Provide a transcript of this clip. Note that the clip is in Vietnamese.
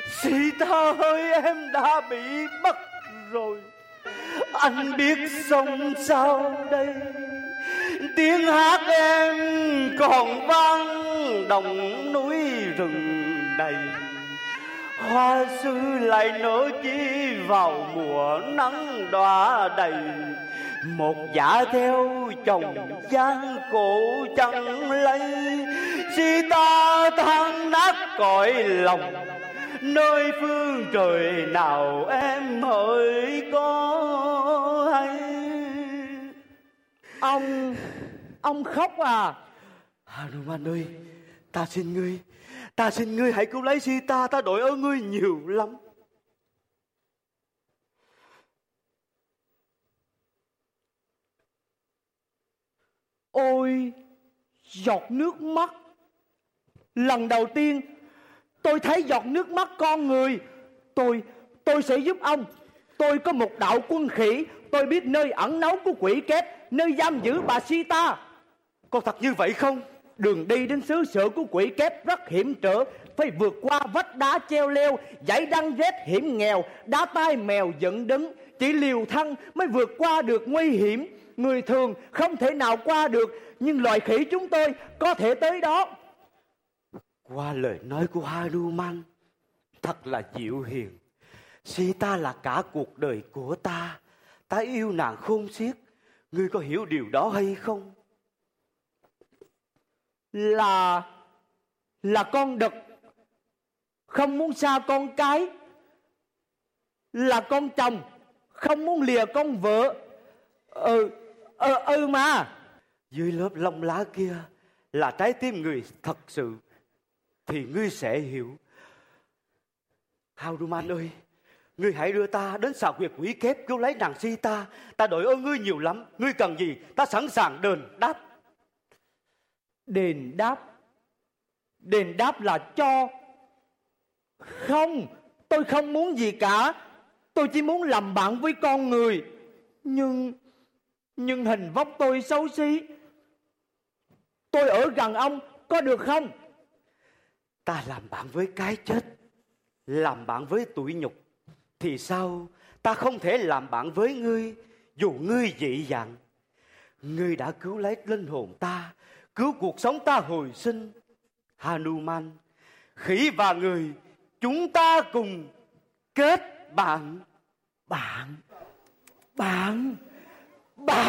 Sita ơi, em đã bị mất rồi. Anh biết sống sao đây? Tiếng hát em còn vang đồng núi rừng đầy. Hoa sư lại nở chỉ vào mùa nắng đọa đầy. Một dạ theo chồng gian cổ chẳng lấy. Sita than nát cõi lòng, nơi phương trời nào em hỡi có hay. Ông khóc à? Hanuman ơi, ta xin ngươi hãy cứu lấy Sita, ta đội ơn ngươi nhiều lắm. Ôi, giọt nước mắt. Lần đầu tiên tôi thấy giọt nước mắt con người. Tôi sẽ giúp ông. Tôi có một đạo quân khỉ. Tôi biết nơi ẩn náu của quỷ kép, nơi giam giữ bà Sita. Có thật như vậy không? Đường đi đến xứ sở của quỷ kép rất hiểm trở. Phải vượt qua vách đá treo leo, dãy đăng rét hiểm nghèo, đá tai mèo dựng đứng. Chỉ liều thân mới vượt qua được nguy hiểm. Người thường không thể nào qua được, nhưng loài khỉ chúng tôi có thể tới đó. Qua lời nói của Hanuman, thật là dịu hiền. Sita là cả cuộc đời của ta. Ta yêu nàng khôn xiết. Ngươi có hiểu điều đó hay không? Là con đực không muốn xa con cái. Là con chồng không muốn lìa con vợ. Mà dưới lớp lông lá kia là trái tim người thật sự, thì ngươi sẽ hiểu. Hanuman ơi, ngươi hãy đưa ta đến xào huyệt quỷ kép cứu lấy nàng Sita. Ta đội ơn ngươi nhiều lắm. Ngươi cần gì ta sẵn sàng đền đáp. Đền đáp là cho. Không, tôi không muốn gì cả. Tôi chỉ muốn làm bạn với con người. Nhưng hình vóc tôi xấu xí. Tôi ở gần ông có được không? Ta làm bạn với cái chết, làm bạn với tủi nhục, thì sao ta không thể làm bạn với ngươi? Dù ngươi dị dạng, ngươi đã cứu lấy linh hồn ta, cứu cuộc sống ta hồi sinh. Hanuman, khỉ và người, chúng ta cùng kết bạn. Bạn